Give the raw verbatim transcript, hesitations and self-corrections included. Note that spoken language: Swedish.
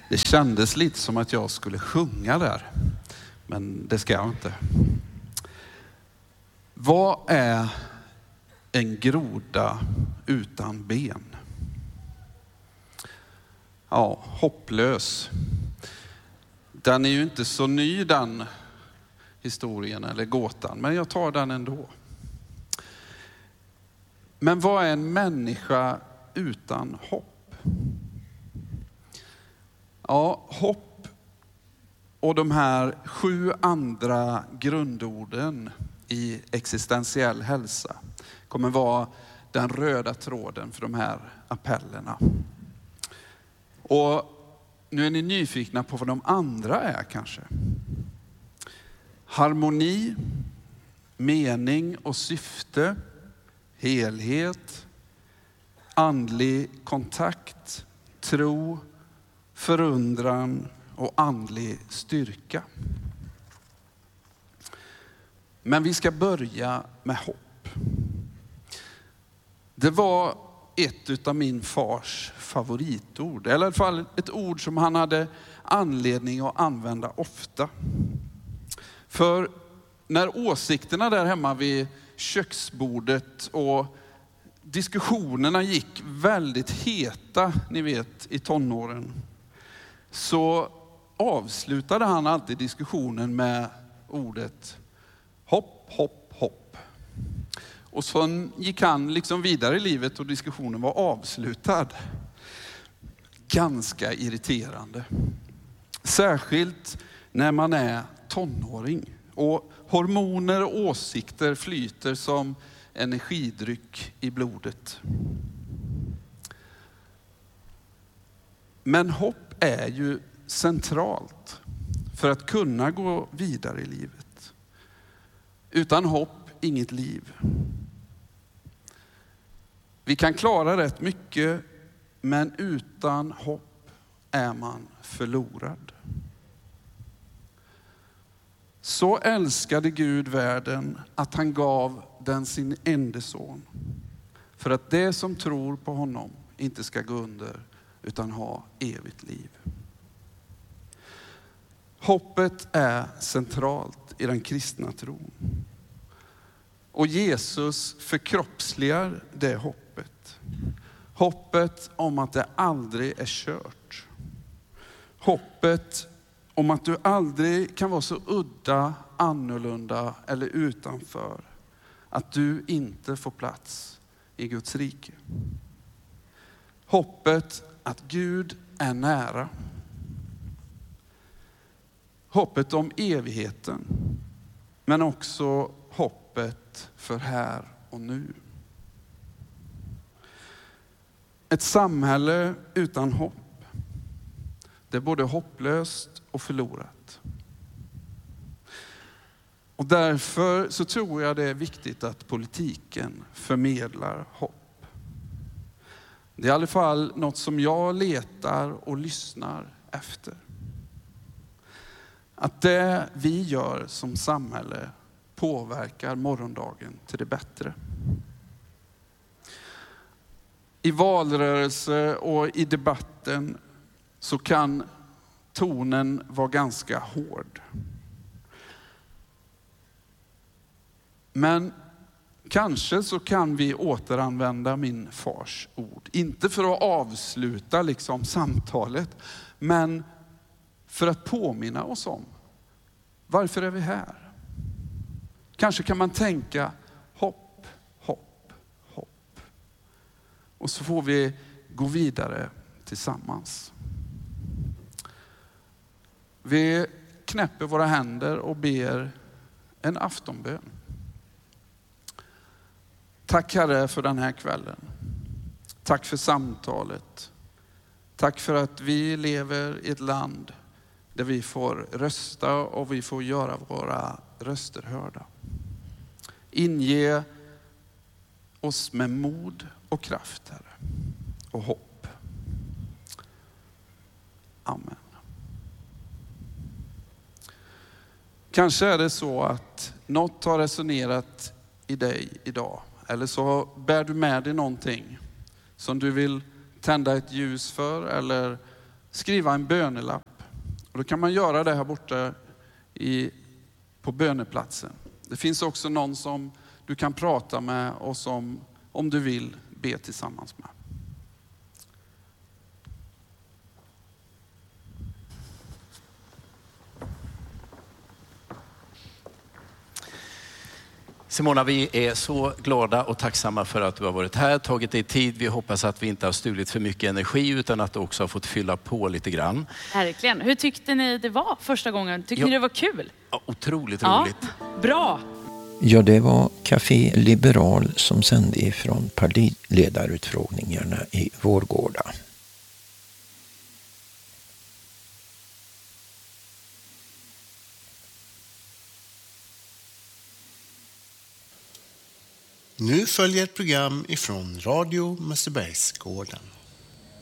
Det kändes lite som att jag skulle sjunga där, men det ska jag inte. Vad är en groda utan ben? Ja, hopplös. Den är ju inte så ny, den historien eller gåtan, men jag tar den ändå. Men vad är en människa utan hopp? Ja, hopp och de här sju andra grundorden i existentiell hälsa kommer vara den röda tråden för de här appellerna. Och nu är ni nyfikna på vad de andra är kanske. Harmoni, mening och syfte, helhet, andlig kontakt, tro, förundran och andlig styrka. Men vi ska börja med hopp. Det var ett av min fars favoritord. Eller i alla fall ett ord som han hade anledning att använda ofta. För när åsikterna där hemma vid köksbordet och diskussionerna gick väldigt heta, ni vet, i tonåren, så avslutade han alltid diskussionen med ordet hopp, hopp, hopp. Och så gick han liksom vidare i livet och diskussionen var avslutad. Ganska irriterande. Särskilt när man är tonåring och hormoner och åsikter flyter som energidryck i blodet. Men hopp är ju centralt för att kunna gå vidare i livet. Utan hopp, inget liv. Vi kan klara rätt mycket, men utan hopp är man förlorad. Så älskade Gud världen att han gav den sin enda son. För att det som tror på honom inte ska gå under utan ha evigt liv. Hoppet är centralt i den kristna tron. Och Jesus förkroppsligar det hoppet. Hoppet om att det aldrig är kört. Hoppet om att du aldrig kan vara så udda, annorlunda eller utanför att du inte får plats i Guds rike. Hoppet att Gud är nära. Hoppet om evigheten, men också hoppet för här och nu. Ett samhälle utan hopp, det är både hopplöst och förlorat. Och därför så tror jag det är viktigt att politiken förmedlar hopp. Det är i alla fall något som jag letar och lyssnar efter. Att det vi gör som samhälle påverkar morgondagen till det bättre. I valrörelse och i debatten så kan tonen vara ganska hård. Men kanske så kan vi återanvända min fars ord. Inte för att avsluta liksom samtalet, men för att påminna oss om varför är vi här. Kanske kan man tänka hopp, hopp, hopp. Och så får vi gå vidare tillsammans. Vi knäpper våra händer och ber en aftonbön. Tack Herre för den här kvällen. Tack för samtalet. Tack för att vi lever i ett land där vi får rösta och vi får göra våra röster hörda. Inge oss med mod och kraft, Herre, och hopp. Amen. Kanske är det så att något har resonerat i dig idag. Eller så bär du med dig någonting som du vill tända ett ljus för eller skriva en bönelapp. Och då kan man göra det här borta i, på böneplatsen. Det finns också någon som du kan prata med och som, om du vill, be tillsammans med. Simona, vi är så glada och tacksamma för att du har varit här, tagit dig tid. Vi hoppas att vi inte har stulit för mycket energi utan att du också har fått fylla på lite grann. Verkligen. Hur tyckte ni det var första gången? Tyckte ja. ni det var kul? Ja, otroligt ja. roligt. Bra. Ja, det var Café Liberal som sände ifrån partiledarutfrågningarna i Vårgårda. Nu följer ett program ifrån Radio Mästerbergsgården.